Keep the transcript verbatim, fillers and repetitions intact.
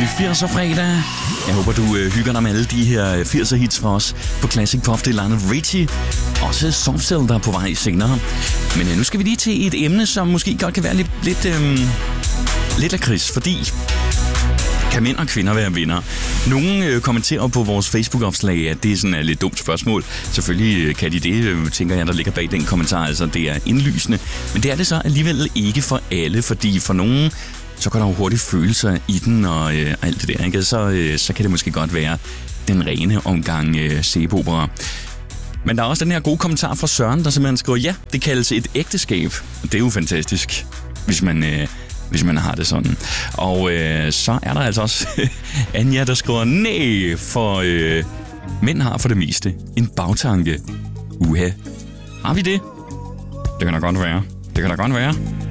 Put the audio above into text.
firser fredag. Jeg håber, du øh, hygger dig med alle de her firser hits fra os på Classic Pop. Det er Lionel Richie. Også Soft Cell, der er på vej senere. Men øh, nu skal vi lige til et emne, som måske godt kan være lidt, lidt, øh, lidt lakrids, fordi kan mænd og kvinder være vinder? Nogle øh, kommenterer på vores Facebook-opslag, at det er sådan et lidt dumt spørgsmål. Selvfølgelig øh, kan de det, øh, tænker jeg, der ligger bag den kommentar. Altså, det er indlysende. Men det er det så alligevel ikke for alle, fordi for nogen, så kan der jo hurtigt følelser i den og øh, alt det der, ikke? Så, øh, så kan det måske godt være den rene omgang øh, sæbeopera. Men der er også den her gode kommentar fra Søren, der simpelthen skriver, ja, det kaldes et ægteskab. Det er jo fantastisk, hvis man... Øh, hvis man har det sådan. Og øh, så er der altså også Anja, der skriver, nej, for øh, mænd har for det meste en bagtanke. Uha. Har vi det? Det kan da godt være. Det kan da godt være.